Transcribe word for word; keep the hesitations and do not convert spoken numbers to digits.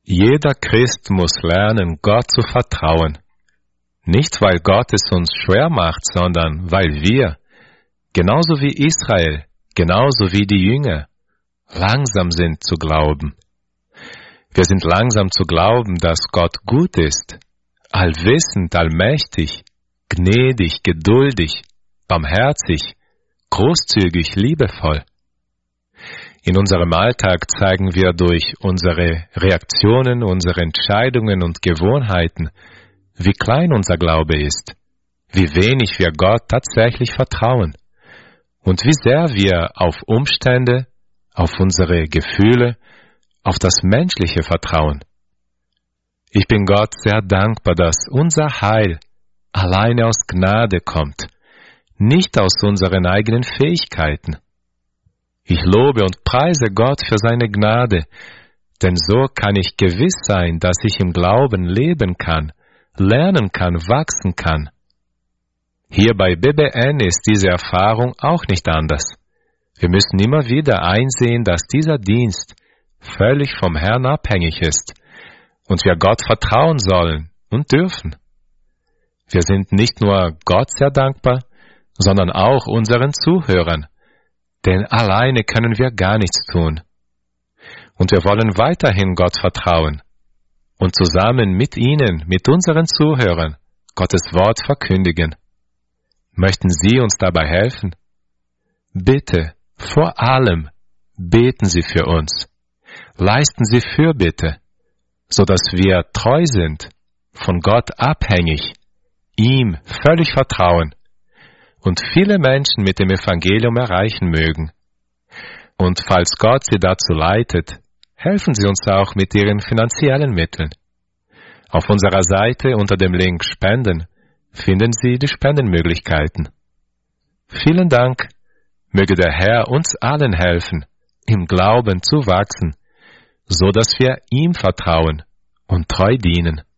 Jeder Christ muss lernen, Gott zu vertrauen. Nicht, weil Gott es uns schwer macht, sondern weil wir, genauso wie Israel, genauso wie die Jünger, langsam sind zu glauben. Wir sind langsam zu glauben, dass Gott gut ist, allwissend, allmächtig, gnädig, geduldig, barmherzig, großzügig, liebevoll. In unserem Alltag zeigen wir durch unsere Reaktionen, unsere Entscheidungen und Gewohnheiten, wie klein unser Glaube ist, wie wenig wir Gott tatsächlich vertrauen und wie sehr wir auf Umstände, auf unsere Gefühle, auf das Menschliche vertrauen. Ich bin Gott sehr dankbar, dass unser Heil alleine aus Gnade kommt, nicht aus unseren eigenen Fähigkeiten. Ich lobe und preise Gott für seine Gnade, denn so kann ich gewiss sein, dass ich im Glauben leben kann, lernen kann, wachsen kann. Hier bei B B N ist diese Erfahrung auch nicht anders. Wir müssen immer wieder einsehen, dass dieser Dienst völlig vom Herrn abhängig ist und wir Gott vertrauen sollen und dürfen. Wir sind nicht nur Gott sehr dankbar, sondern auch unseren Zuhörern, denn alleine können wir gar nichts tun. Und wir wollen weiterhin Gott vertrauen und zusammen mit Ihnen, mit unseren Zuhörern, Gottes Wort verkündigen. Möchten Sie uns dabei helfen? Bitte, vor allem, beten Sie für uns. Leisten Sie Fürbitte, so dass wir treu sind, von Gott abhängig, ihm völlig vertrauen und viele Menschen mit dem Evangelium erreichen mögen. Und falls Gott Sie dazu leitet, helfen Sie uns auch mit Ihren finanziellen Mitteln. Auf unserer Seite unter dem Link Spenden finden Sie die Spendenmöglichkeiten. Vielen Dank. Möge der Herr uns allen helfen, im Glauben zu wachsen, so dass wir ihm vertrauen und treu dienen.